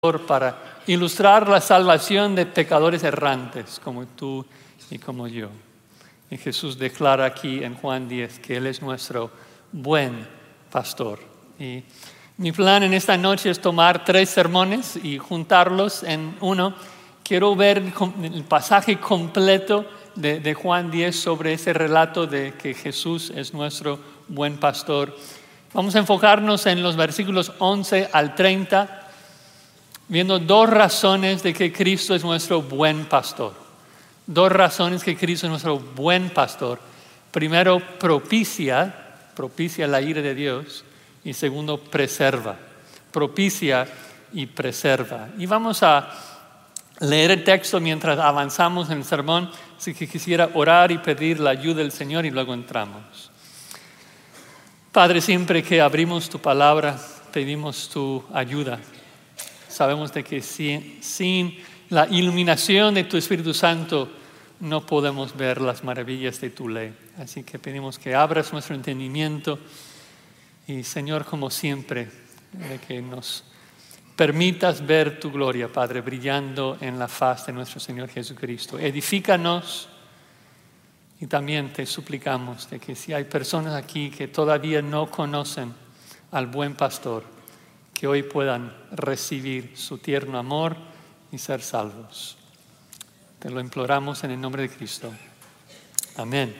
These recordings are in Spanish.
para ilustrar la salvación de pecadores errantes como tú y como yo. Y Jesús declara aquí en Juan 10 que Él es nuestro buen pastor. Y mi plan en esta noche es tomar 3 sermones y juntarlos en uno. Quiero ver el pasaje completo de Juan 10 sobre ese relato de que Jesús es nuestro buen pastor. Vamos a enfocarnos en los versículos 11 al 30, viendo 2 razones de que Cristo es nuestro buen pastor. 2 razones que Cristo es nuestro buen pastor. Primero, propicia la ira de Dios. Y segundo, preserva. Propicia y preserva. Y vamos a leer el texto mientras avanzamos en el sermón. Así que quisiera orar y pedir la ayuda del Señor y luego entramos. Padre, siempre que abrimos tu palabra, pedimos tu ayuda. Sabemos de que sin la iluminación de tu Espíritu Santo no podemos ver las maravillas de tu ley. Así que pedimos que abras nuestro entendimiento y, Señor, como siempre, de que nos permitas ver tu gloria, Padre, brillando en la faz de nuestro Señor Jesucristo. Edifícanos y también te suplicamos de que si hay personas aquí que todavía no conocen al buen pastor, que hoy puedan recibir su tierno amor y ser salvos. Te lo imploramos en el nombre de Cristo. Amén.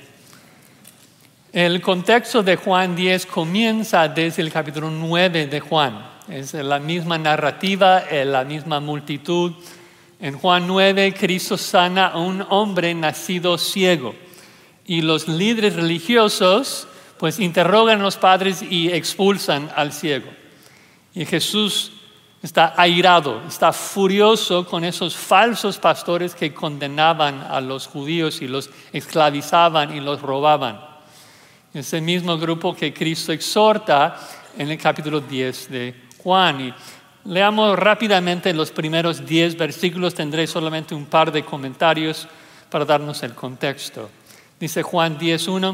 El contexto de Juan 10 comienza desde el capítulo 9 de Juan. Es la misma narrativa, la misma multitud. En Juan 9, Cristo sana a un hombre nacido ciego. Y los líderes religiosos pues interrogan a los padres y expulsan al ciego. Y Jesús está airado, está furioso con esos falsos pastores que condenaban a los judíos y los esclavizaban y los robaban. Ese mismo grupo que Cristo exhorta en el capítulo 10 de Juan. Y leamos rápidamente los primeros 10 versículos. Tendré solamente un par de comentarios para darnos el contexto. Dice Juan 10:1.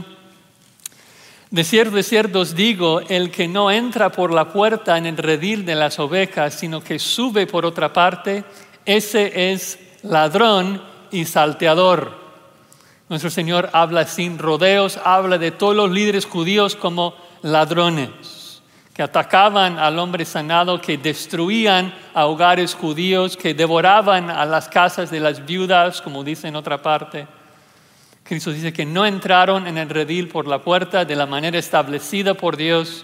De cierto os digo, el que no entra por la puerta en el redil de las ovejas, sino que sube por otra parte, ese es ladrón y salteador. Nuestro Señor habla sin rodeos, habla de todos los líderes judíos como ladrones, que atacaban al hombre sanado, que destruían a hogares judíos, que devoraban a las casas de las viudas, como dice en otra parte. Cristo dice que no entraron en el redil por la puerta de la manera establecida por Dios,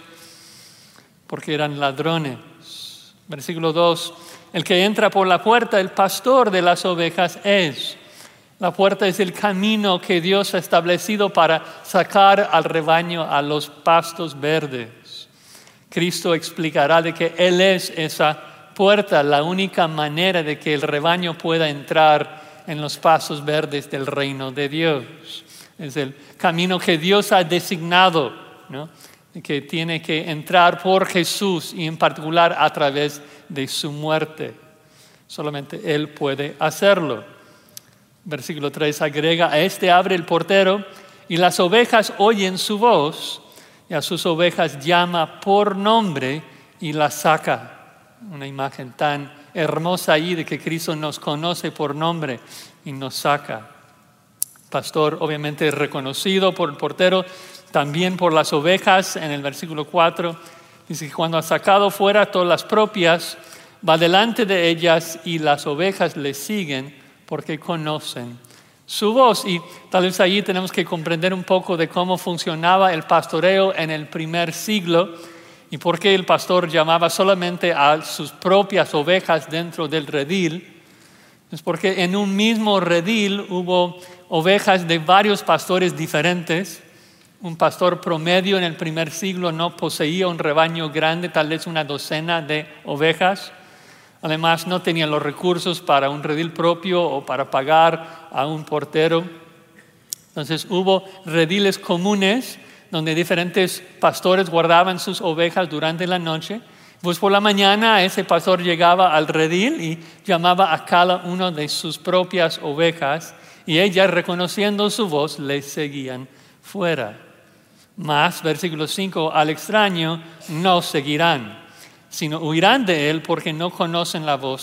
porque eran ladrones. Versículo 2, el que entra por la puerta, el pastor de las ovejas es. La puerta es el camino que Dios ha establecido para sacar al rebaño a los pastos verdes. Cristo explicará de que Él es esa puerta, la única manera de que el rebaño pueda entrar en los pastos verdes del reino de Dios. Es el camino que Dios ha designado, ¿no? Que tiene que entrar por Jesús y en particular a través de su muerte. Solamente Él puede hacerlo. Versículo 3 agrega, a este abre el portero y las ovejas oyen su voz y a sus ovejas llama por nombre y las saca. Una imagen tan hermosa ahí de que Cristo nos conoce por nombre y nos saca. Pastor obviamente es reconocido por el portero, también por las ovejas. En el versículo 4 dice que cuando ha sacado fuera todas las propias, va delante de ellas y las ovejas le siguen porque conocen su voz. Y tal vez allí tenemos que comprender un poco de cómo funcionaba el pastoreo en el primer siglo. ¿Y por qué el pastor llamaba solamente a sus propias ovejas dentro del redil? Es porque en un mismo redil hubo ovejas de varios pastores diferentes. Un pastor promedio en el primer siglo no poseía un rebaño grande, tal vez una docena de ovejas. Además, no tenía los recursos para un redil propio o para pagar a un portero. Entonces hubo rediles comunes donde diferentes pastores guardaban sus ovejas durante la noche. Pues por la mañana ese pastor llegaba al redil y llamaba a cada uno de sus propias ovejas y ellas, reconociendo su voz, le seguían fuera. Mas, versículo 5, al extraño no seguirán, sino huirán de él porque no conocen la voz